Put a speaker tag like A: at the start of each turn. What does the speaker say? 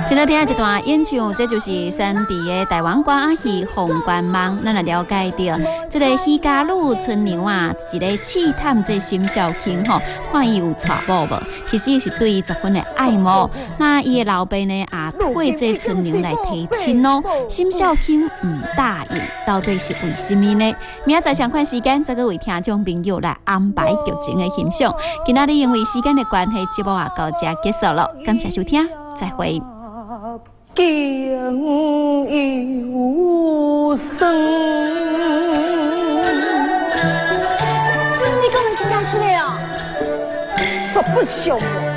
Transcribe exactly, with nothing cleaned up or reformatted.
A: 今日听一段演唱，这就是山地的台湾歌仔戏《凤冠梦》。咱来了解到，这个戏家女春娘啊，一个试探这沈小卿吼，看伊有娶某无？其实是对伊十分的爱慕。那伊的老爸呢，也替这春娘来提亲哦。沈小卿唔答应，到底是为什么呢？明仔载相款时间，再个为听众朋友来安排剧情的欣赏。今仔日因为时间的关系，节目也到这结束了。感谢收听，再会。
B: 敬有声，
C: 你跟我们新家是的呀？
B: 这不凶我。